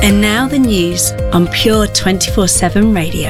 And now the news on Pure 24/7 Radio.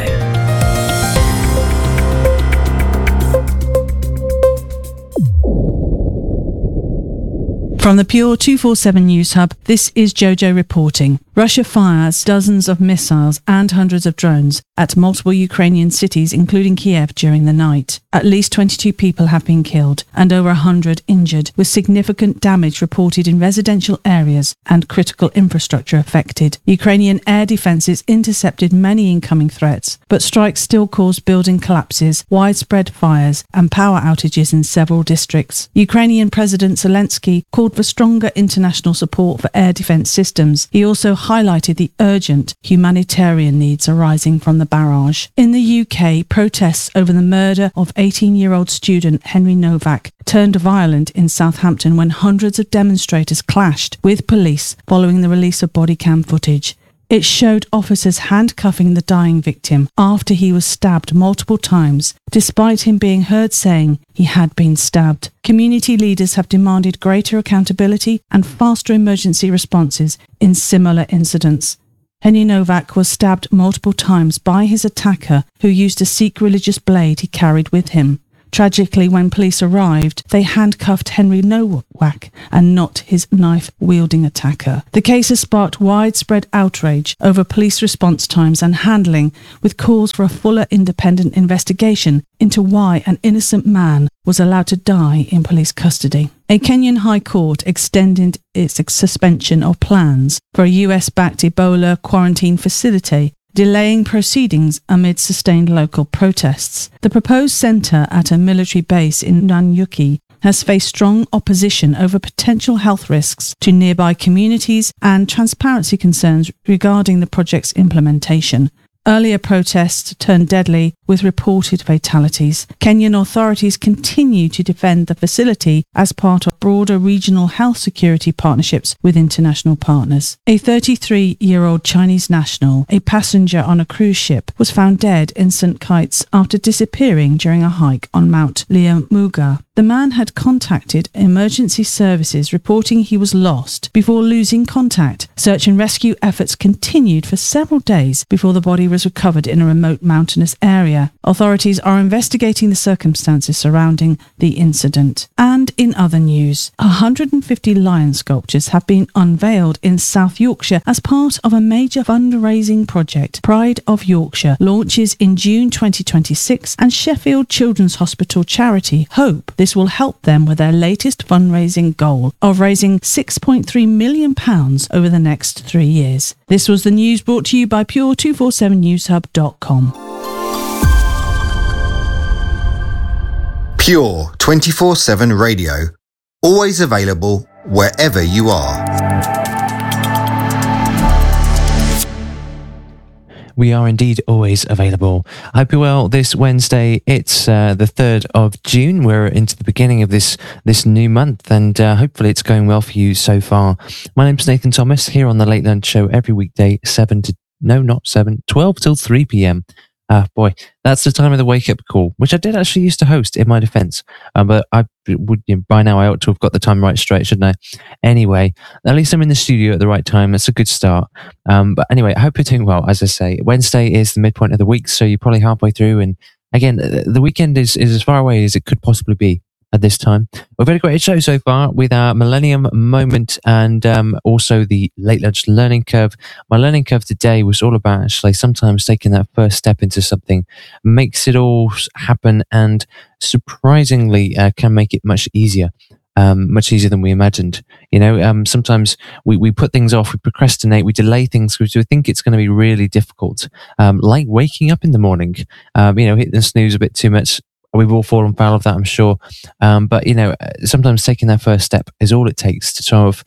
From the Pure 247 News Hub, this is Jojo reporting. Russia fires dozens of missiles and hundreds of drones at multiple Ukrainian cities, including Kiev, during the night. At least 22 people have been killed and over 100 injured, with significant damage reported in residential areas and critical infrastructure affected. Ukrainian air defences intercepted many incoming threats, but strikes still caused building collapses, widespread fires and power outages in several districts. Ukrainian President Zelensky called for stronger international support for air defence systems. He also highlighted the urgent humanitarian needs arising from the barrage. In the UK, protests over the murder of 18-year-old student Henry Novak turned violent in Southampton when hundreds of demonstrators clashed with police following the release of body cam footage. It showed officers handcuffing the dying victim after he was stabbed multiple times, despite him being heard saying he had been stabbed. Community leaders have demanded greater accountability and faster emergency responses in similar incidents. Henry Novak was stabbed multiple times by his attacker, who used a Sikh religious blade he carried with him. Tragically, when police arrived, they handcuffed Henry Novak and not his knife-wielding attacker. The case has sparked widespread outrage over police response times and handling, with calls for a fuller independent investigation into why an innocent man was allowed to die in police custody. A Kenyan High Court extended its suspension of plans for a US-backed Ebola quarantine facility, delaying proceedings amid sustained local protests. The proposed centre at a military base in Nanyuki has faced strong opposition over potential health risks to nearby communities and transparency concerns regarding the project's implementation. Earlier protests turned deadly with reported fatalities. Kenyan authorities continue to defend the facility as part of broader regional health security partnerships with international partners. A 33-year-old Chinese national, a passenger on a cruise ship, was found dead in St. Kitts after disappearing during a hike on Mount Liamuga. The man had contacted emergency services reporting he was lost before losing contact. Search and rescue efforts continued for several days before the body was recovered in a remote mountainous area. Authorities are investigating the circumstances surrounding the incident. And in other news, 150 lion sculptures have been unveiled in South Yorkshire as part of a major fundraising project. Pride of Yorkshire launches in June 2026, and Sheffield Children's Hospital charity Hope this will help them with their latest fundraising goal of raising £6.3 million over the next 3 years. This was the news brought to you by Pure247newshub.com. Pure 24/7 Radio, always available wherever you are. We are indeed always available. I hope you're well this Wednesday. It's the 3rd of June. We're into the beginning of this new month, and hopefully it's going well for you so far. My name's Nathan Thomas, here on the Late Lunch Show every weekday, 12 till 3 p.m. Boy, that's the time of the wake-up call, which I did actually used to host, in my defence. But I would, by now I ought to have got the time right straight, shouldn't I? Anyway, at least I'm in the studio at the right time. That's a good start. But anyway, I hope you're doing well. As I say, Wednesday is the midpoint of the week, so you're probably halfway through. And again, the weekend is as far away as it could possibly be at this time. We've had a great show so far with our Millennium Moment and also the Late Lunch Learning Curve. My learning curve today was all about actually sometimes taking that first step into something makes it all happen, and surprisingly can make it much easier than we imagined. You know, sometimes we put things off, we procrastinate, we delay things because we think it's going to be really difficult, like waking up in the morning, hitting the snooze a bit too much. We've all fallen foul of that, I'm sure. But, sometimes taking that first step is all it takes to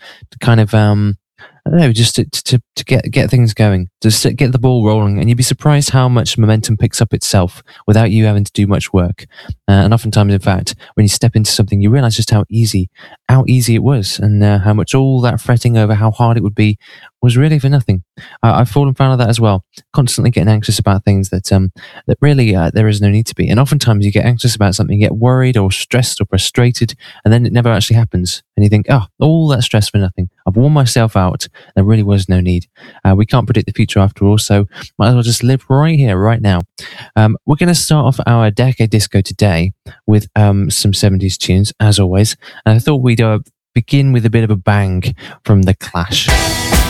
just to get things going, to get the ball rolling. And you'd be surprised how much momentum picks up itself without you having to do much work. And oftentimes, in fact, when you step into something, you realize just how easy it was, and how much all that fretting over how hard it would be was really for nothing. I've fallen foul of that as well, constantly getting anxious about things that really there is no need to be. And oftentimes you get anxious about something, you get worried or stressed or frustrated, and then it never actually happens. And you think, oh, all that stress for nothing. I've worn myself out. There really was no need. We can't predict the future after all, so might as well just live right here, right now. We're going to start off our Decade Disco today with some 70s tunes, as always. And I thought we'd begin with a bit of a bang from The Clash.